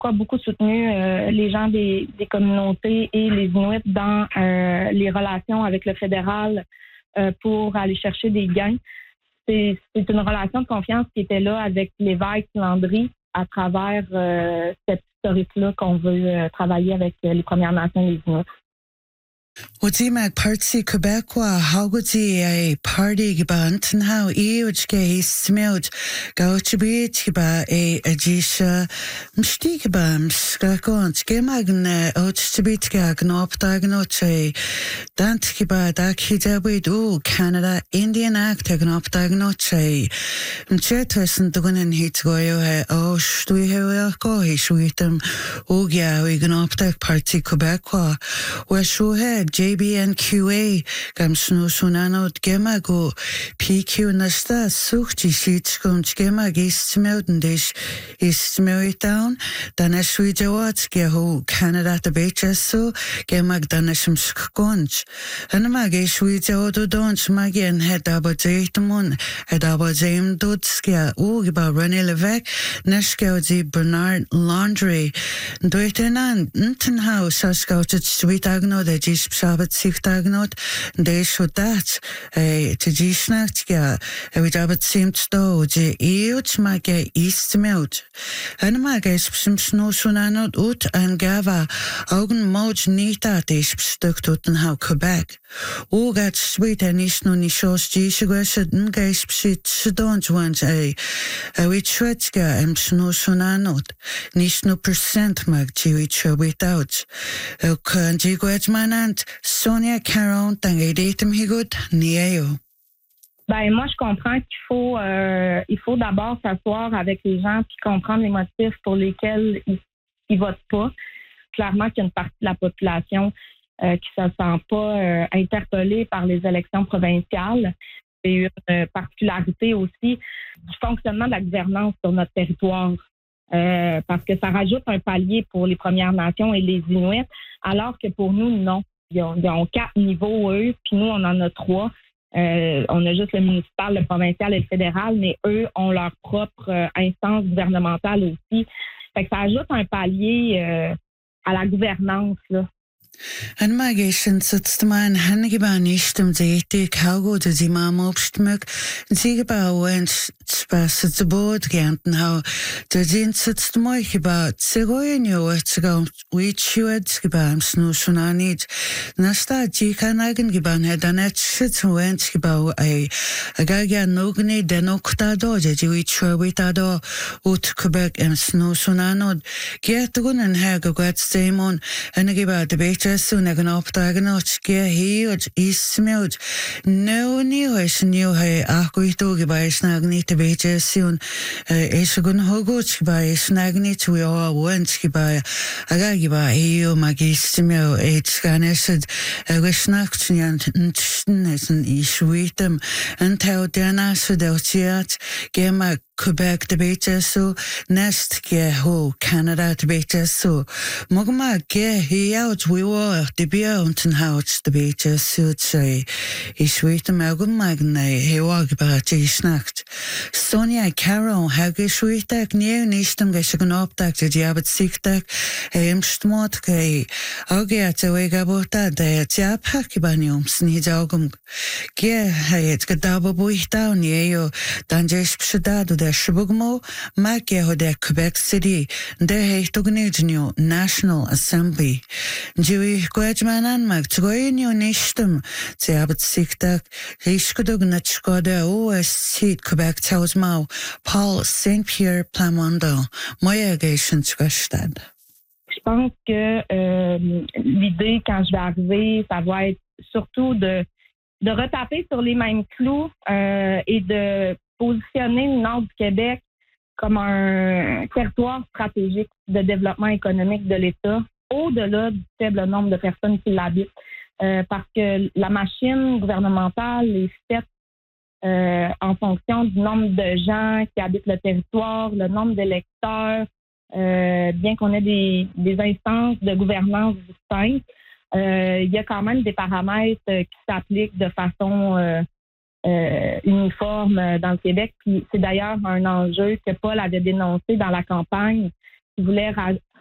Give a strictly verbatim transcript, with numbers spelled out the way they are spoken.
pourquoi beaucoup soutenu euh, les gens des, des communautés et les Inuits dans euh, les relations avec le fédéral euh, pour aller chercher des gains. C'est, c'est une relation de confiance qui était là avec l'évêque Landry à travers euh, cette historique-là qu'on veut euh, travailler avec euh, les Premières Nations et les Inuits. Wadi mag Parti Quebecois hagudi a party giba antan hau iuj ge smild gautibit giba e ajisha msti giba mskakont ge magne outibit ga gnopdagnot e dant giba da kidabit u Canada Indian Act gnopdagnot e mchetusen dugunen hit goyo he o stui he go he shuitem u gya we gnopdag Parti Quebecois wa shu he J B N Q A gam snu sunanot gemago P Q nasta suchti shitskum gemag istmeldendish istmeldown dana shuijawat geho Canada the bechesu gemag dana shmskkonch anamag shuijawodo donch magen hedaba jeitamon hedaba jaim dotskia ugiba Renelevek nashkauzi Bernard Laundry doitenan ntenhau saskautet sweetagno de jis Shabbat Siftagnot, de Shodat, a Tijishnatga, a Vidabat Simsto, de Euch Mage East Melt. Anamages Sno Sunanot Ut and Gava, Augen Moj Nita, de Stuktoten how Quebec. Ugat sweet and Ishno Nishos Jishagwesha, Ngesh Pshit Shadonj ones a a Wichwetska and Sno Sunanot, Nishno percent Mag Jiwicha without. Kanjigwedmanant. Sonia Caron, Tangadetum Higut, Nieo. Ben, moi, je comprends qu'il faut, euh, il faut d'abord s'asseoir avec les gens puis comprendre les motifs pour lesquels ils, ils votent pas. Clairement qu'il y a une partie de la population euh, qui ne se sent pas euh, interpellée par les élections provinciales. C'est une euh, particularité aussi du fonctionnement de la gouvernance sur notre territoire. Euh, parce que ça rajoute un palier pour les Premières Nations et les Inuits, alors que pour nous, non. Ils ont, ils ont quatre niveaux, eux, puis nous, on en a trois. Euh, on a juste le municipal, le provincial et le fédéral, mais eux ont leur propre euh, instance gouvernementale aussi. Fait que ça ajoute un palier euh, à la gouvernance, là. An magation sutsman hangiban ishtum zeti kaugo de zimam obstmuk zigaba went spas the board ganten how the zin sutsmoy about segoyenio etgo which you had gibam snu sunanit nasta jikanagan giban hedanet shit went gibao a agaga nogni denokta doje which witado ut Quebec and snu sunanod get gunen hagagat semon and giba debate soon I can opdagnot ge hiot ismelt no new is new he akuito by snagni to be soon esgun hogot by snagni we all went by agagi by eo magistimio it's ganesed a wishnaktian ntnes and iswitem until dana sudeltiat gema Quebec debate so nest ge ho Canada debate so mogma ge he out we were the beyond house debate so say is wait a magun magne he wag about snacked Sonia Caron hage sweetak new nistum ge shagun optak de jabet siktak em stmot ge age at we gabota de jab hakibanium sni jagum ge hayet gadabo buichdown yeo danjesh pshadado de Shibugmo, Makia de Quebec City, de Heitognignio National Assembly. Jewi Guajmanan Mag Tgoinio Nishtum, Ziabat Siktak, Hishkudugnachkoda O S Seat Quebec Tausmau, Paul Saint Pierre Plamondon, Moya Gation Twestad. Je pense que euh, l'idée, quand je vais arriver, ça va être surtout de, de retaper sur les mêmes clous euh, et de positionner le nord du Québec comme un territoire stratégique de développement économique de l'État, au-delà du faible nombre de personnes qui l'habitent. Euh, parce que la machine gouvernementale est faite euh, en fonction du nombre de gens qui habitent le territoire, le nombre d'électeurs, euh, bien qu'on ait des, des instances de gouvernance distinctes, euh, il y a quand même des paramètres qui s'appliquent de façon euh, Euh, uniforme dans le Québec. Puis c'est d'ailleurs un enjeu que Paul avait dénoncé dans la campagne qui voulait ra-